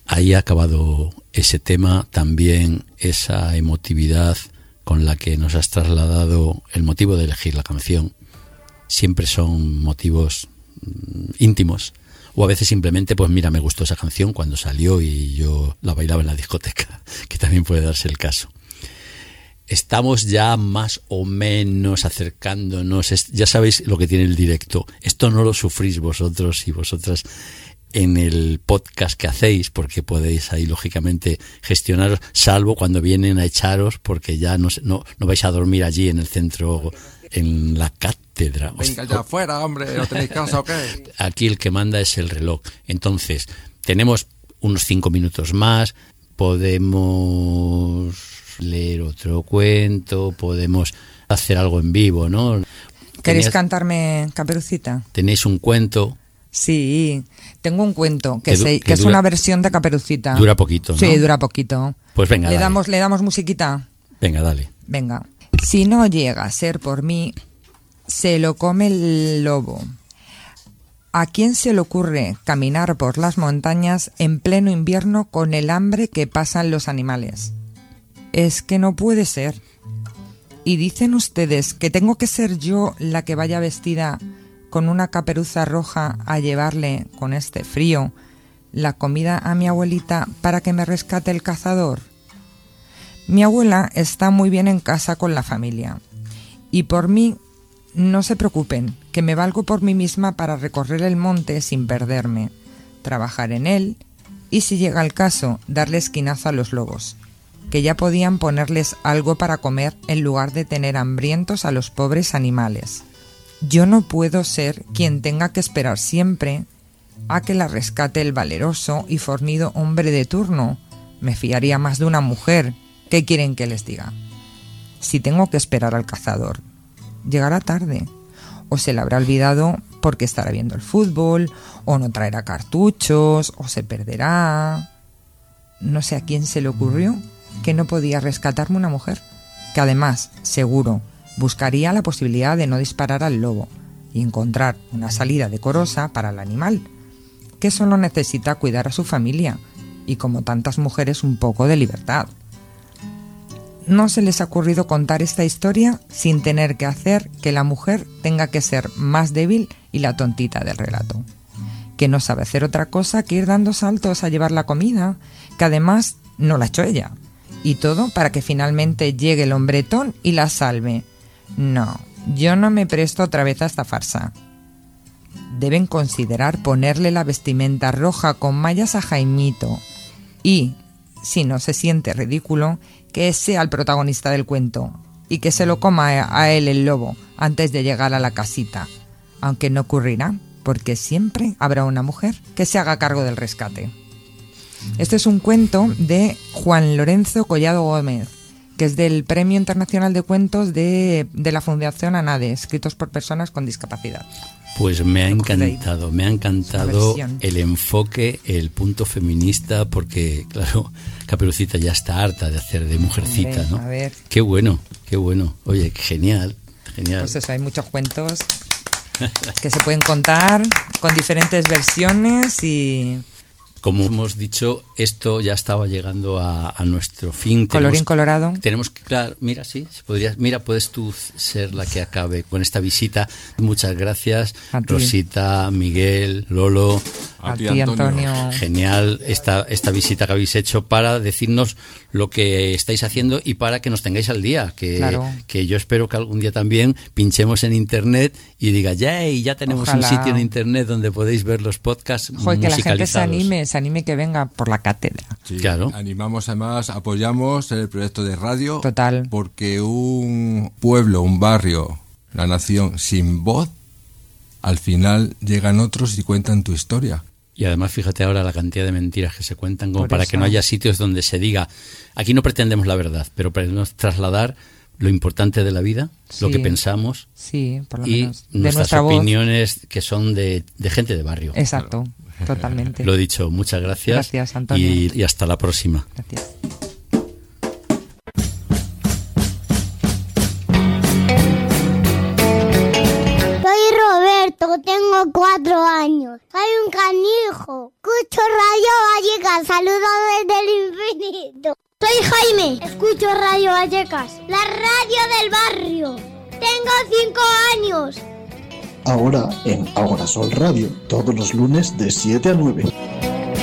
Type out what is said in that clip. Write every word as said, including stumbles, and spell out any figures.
ahí ha acabado ese tema, también esa emotividad con la que nos has trasladado el motivo de elegir la canción. Siempre son motivos íntimos, o a veces simplemente, pues mira, me gustó esa canción cuando salió y yo la bailaba en la discoteca, que también puede darse el caso. Estamos ya más o menos acercándonos, ya sabéis lo que tiene el directo, esto no lo sufrís vosotros y vosotras en el podcast que hacéis, porque podéis ahí lógicamente gestionaros, salvo cuando vienen a echaros, porque ya no, no, no vais a dormir allí en el centro, en la cátedra. Venga ya afuera, hombre, ¿no tenéis casa o qué? Aquí el que manda es el reloj. Entonces, tenemos unos cinco minutos más, podemos leer otro cuento, podemos hacer algo en vivo, ¿no? ¿Queréis cantarme Caperucita? ¿Tenéis un cuento? Sí, tengo un cuento que, que, se, que, que es dura, una versión de Caperucita. Dura poquito, ¿no? Sí, dura poquito. Pues venga, ¿Le dale. damos, ¿Le damos musiquita? Venga, dale. Venga. Si no llega a ser por mí, se lo come el lobo. ¿A quién se le ocurre caminar por las montañas en pleno invierno con el hambre que pasan los animales? Es que no puede ser. ¿Y dicen ustedes que tengo que ser yo la que vaya vestida con una caperuza roja a llevarle, con este frío, la comida a mi abuelita para que me rescate el cazador? Mi abuela está muy bien en casa con la familia. Y por mí, no se preocupen, que me valgo por mí misma para recorrer el monte sin perderme, trabajar en él y, si llega el caso, darle esquinazo a los lobos, que ya podían ponerles algo para comer en lugar de tener hambrientos a los pobres animales. Yo no puedo ser quien tenga que esperar siempre a que la rescate el valeroso y fornido hombre de turno. Me fiaría más de una mujer. ¿Qué quieren que les diga? Si tengo que esperar al cazador, llegará tarde, o se le habrá olvidado porque estará viendo el fútbol, o no traerá cartuchos, o se perderá. No sé a quién se le ocurrió que no podía rescatarme una mujer, que además, seguro, buscaría la posibilidad de no disparar al lobo y encontrar una salida decorosa para el animal, que solo necesita cuidar a su familia y, como tantas mujeres, un poco de libertad. No se les ha ocurrido contar esta historia sin tener que hacer que la mujer tenga que ser más débil y la tontita del relato, que no sabe hacer otra cosa que ir dando saltos a llevar la comida, que además no la ha hecho ella, y todo para que finalmente llegue el hombretón y la salve. No, yo no me presto otra vez a esta farsa. Deben considerar ponerle la vestimenta roja con mallas a Jaimito y, si no se siente ridículo, que sea el protagonista del cuento y que se lo coma a él el lobo antes de llegar a la casita, aunque no ocurrirá, porque siempre habrá una mujer que se haga cargo del rescate. Este es un cuento de Juan Lorenzo Collado Gómez, que es del Premio Internacional de Cuentos de, de la Fundación ANADE, escritos por personas con discapacidad. Pues me ha encantado, me ha encantado el enfoque, el punto feminista, porque, claro, Caperucita ya está harta de hacer de mujercita, ¿no? A ver. Qué bueno, qué bueno. Oye, qué genial, genial. Pues eso, hay muchos cuentos que se pueden contar con diferentes versiones y... Como hemos dicho, esto ya estaba llegando a, a nuestro fin. Colorín colorado. Tenemos que, claro, mira, sí, podrías, mira, puedes tú ser la que acabe con esta visita. Muchas gracias, Rosita, Miguel, Lolo. A, a ti, Antonio. Antonio. Genial esta, esta visita que habéis hecho para decirnos lo que estáis haciendo y para que nos tengáis al día. Que, claro. que yo espero que algún día también pinchemos en internet y diga, ¡yay! Ya tenemos Ojalá. un sitio en internet donde podéis ver los podcasts Joder, musicalizados. Que la gente se anime, se anime que venga por la cátedra. Sí, claro. Animamos además, apoyamos el proyecto de radio. Total. Porque un pueblo, un barrio, la nación sin voz, al final llegan otros y cuentan tu historia. Y además fíjate ahora la cantidad de mentiras que se cuentan como Por para eso. que no haya sitios donde se diga, aquí no pretendemos la verdad, pero pretendemos trasladar lo importante de la vida, sí. lo que pensamos sí, por lo y menos. De nuestras nuestra opiniones voz. Que son de, de gente de barrio. Exacto, totalmente. Lo dicho, muchas gracias. Gracias, Antonio. Y, y hasta la próxima. Gracias. Tengo cuatro años. Hay un canijo. Escucho Radio Vallecas. Os saludo desde el infinito. Soy Jaime, escucho Radio Vallecas, la radio del barrio. Tengo cinco años. Ahora en Ahora Sol Radio, todos los lunes de siete a nueve.